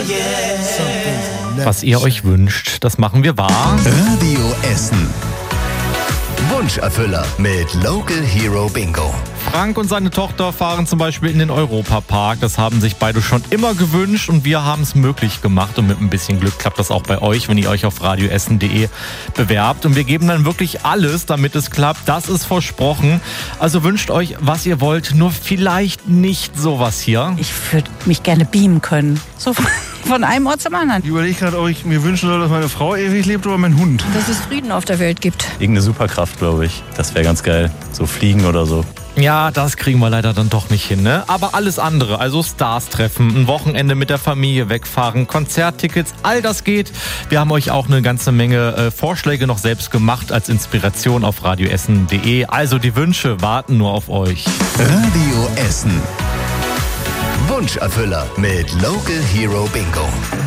Was ihr euch wünscht, das machen wir wahr. Radio Essen. Wunscherfüller mit Local Hero Bingo. Frank und seine Tochter fahren zum Beispiel in den Europapark. Das haben sich beide schon immer gewünscht und wir haben es möglich gemacht. Und mit ein bisschen Glück klappt das auch bei euch, wenn ihr euch auf radioessen.de bewerbt. Und wir geben dann wirklich alles, damit es klappt. Das ist versprochen. Also wünscht euch, was ihr wollt, nur vielleicht nicht sowas hier. Ich würde mich gerne beamen können. So von einem Ort zum anderen. Ich überlege gerade, ob ich mir wünschen soll, dass meine Frau ewig lebt oder mein Hund. Dass es Frieden auf der Welt gibt. Irgendeine Superkraft, glaube ich. Das wäre ganz geil. So fliegen oder so. Ja, das kriegen wir leider dann doch nicht hin, ne? Aber alles andere, also Stars treffen, ein Wochenende mit der Familie wegfahren, Konzerttickets, all das geht. Wir haben euch auch eine ganze Menge Vorschläge noch selbst gemacht als Inspiration auf radioessen.de. Also die Wünsche warten nur auf euch. Radio Essen. Wunscherfüller mit Local Hero Bingo.